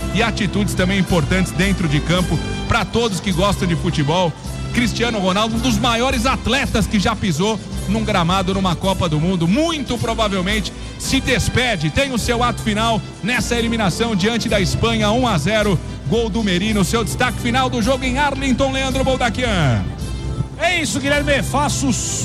e atitudes também importantes dentro de campo para todos que gostam de futebol. Cristiano Ronaldo, um dos maiores atletas que já pisou num gramado numa Copa do Mundo, muito provavelmente se despede, tem o seu ato final nessa eliminação diante da Espanha, 1-0, gol do Merino. Seu destaque final do jogo em Arlington, Leandro Boldaquian. É isso, Guilherme, faço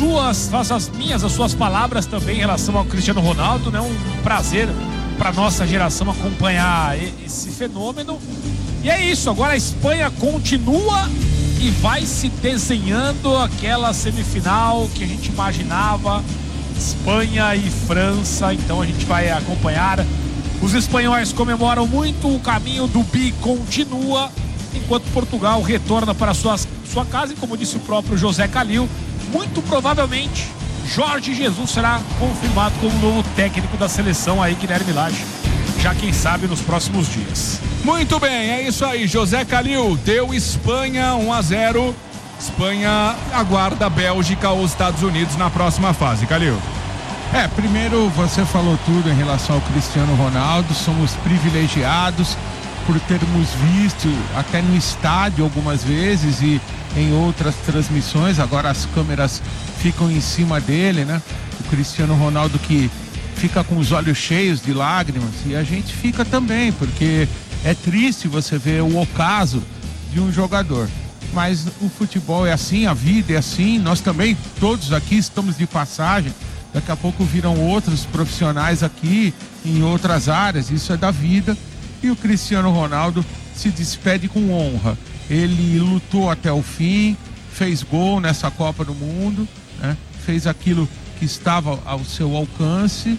as suas palavras também em relação ao Cristiano Ronaldo, né? Um prazer para nossa geração acompanhar esse fenômeno. E é isso, agora a Espanha continua e vai se desenhando aquela semifinal que a gente imaginava, Espanha e França. Então a gente vai acompanhar. Os espanhóis comemoram muito, o caminho do bi continua, enquanto Portugal retorna para sua casa. E como disse o próprio José Calil, muito provavelmente Jorge Jesus será confirmado como novo técnico da seleção aí, Guilherme Lage, já quem sabe nos próximos dias. Muito bem, é isso aí, José Calil deu Espanha 1-0, Espanha aguarda a Bélgica ou os Estados Unidos na próxima fase. Calil. Primeiro você falou tudo em relação ao Cristiano Ronaldo, somos privilegiados por termos visto até no estádio algumas vezes e em outras transmissões, agora as câmeras ficam em cima dele, né? O Cristiano Ronaldo que fica com os olhos cheios de lágrimas, e a gente fica também, porque é triste você ver o ocaso de um jogador. Mas o futebol é assim, a vida é assim, nós também, todos aqui estamos de passagem, daqui a pouco virão outros profissionais aqui em outras áreas, isso é da vida. E o Cristiano Ronaldo se despede com honra. Ele lutou até o fim, fez gol nessa Copa do Mundo, né? Fez aquilo que estava ao seu alcance,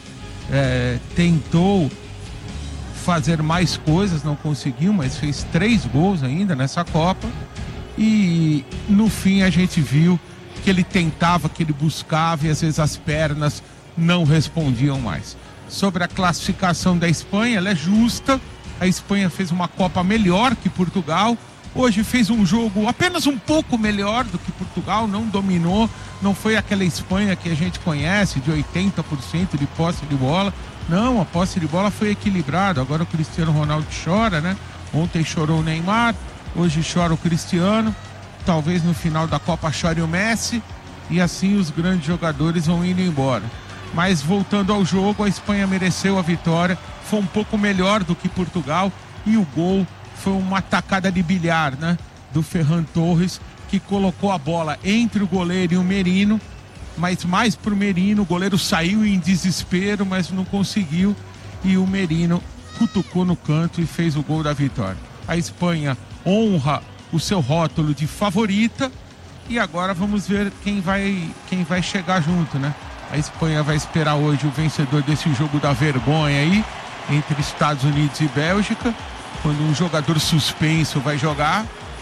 tentou fazer mais coisas, não conseguiu, mas fez 3 gols ainda nessa Copa. E no fim a gente viu que ele tentava, que ele buscava, e às vezes as pernas não respondiam mais. Sobre a classificação da Espanha, ela é justa. A Espanha fez uma Copa melhor que Portugal. Hoje fez um jogo apenas um pouco melhor do que Portugal, não dominou, não foi aquela Espanha que a gente conhece, de 80% de posse de bola. Não, a posse de bola foi equilibrada. Agora o Cristiano Ronaldo chora, né? Ontem chorou o Neymar, hoje chora o Cristiano. Talvez no final da Copa chore o Messi, e assim os grandes jogadores vão indo embora. Mas voltando ao jogo, a Espanha mereceu a vitória, foi um pouco melhor do que Portugal, e o gol foi uma tacada de bilhar, né? Do Ferran Torres, que colocou a bola entre o goleiro e o Merino, mas mais pro Merino. O goleiro saiu em desespero, mas não conseguiu, e o Merino cutucou no canto e fez o gol da vitória. A Espanha honra o seu rótulo de favorita, e agora vamos ver quem vai chegar junto, né? A Espanha vai esperar hoje o vencedor desse jogo da vergonha aí, entre Estados Unidos e Bélgica, quando um jogador suspenso vai jogar,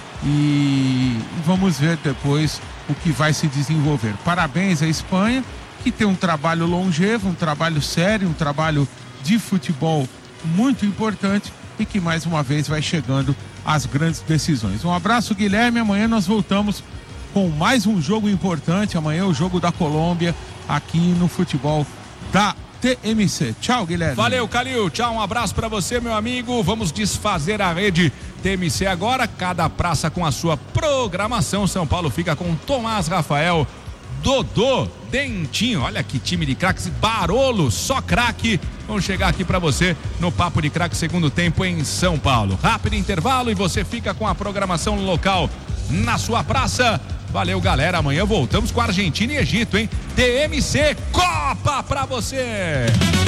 e vamos ver depois o que vai se desenvolver. Parabéns à Espanha, que tem um trabalho longevo, um trabalho sério, um trabalho de futebol muito importante, e que mais uma vez vai chegando às grandes decisões. Um abraço, Guilherme. Amanhã nós voltamos com mais um jogo importante. Amanhã é o jogo da Colômbia aqui no futebol da TMC. Tchau, Guilherme. Valeu, Calil. Tchau, um abraço pra você, meu amigo. Vamos desfazer a rede TMC agora. Cada praça com a sua programação. São Paulo fica com Tomás Rafael, Dodô, Dentinho. Olha que time de craques. Barolo, só craque. Vamos chegar aqui pra você no Papo de Craque, segundo tempo em São Paulo. Rápido intervalo e você fica com a programação local na sua praça. Valeu, galera. Amanhã voltamos com a Argentina e Egito, hein? TMC Copa pra você.